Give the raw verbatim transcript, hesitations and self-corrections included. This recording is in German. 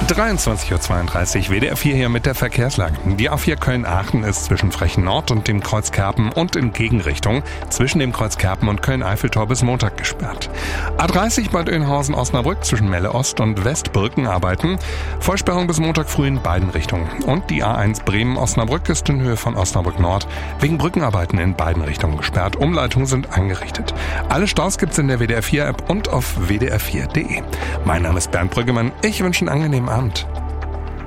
dreiundzwanzig Uhr zweiunddreißig, W D R vier hier mit der Verkehrslage. Die A vier Köln-Aachen ist zwischen Frechen Nord und dem Kreuz Kerpen und in Gegenrichtung zwischen dem Kreuz Kerpen und Köln-Eiffeltor bis Montag gesperrt. A dreißig Bad Oeynhausen-Osnabrück zwischen Melle Ost und Westbrücken arbeiten. Vollsperrung bis Montag früh in beiden Richtungen. Und die A eins Bremen-Osnabrück ist in Höhe von Osnabrück Nord wegen Brückenarbeiten in beiden Richtungen gesperrt. Umleitungen sind angerichtet. Alle Staus gibt's in der W D R vier App und auf w d r vier punkt d e. Mein Name ist Bernd Brüggemann. Ich wünsche einen angenehmen Abend.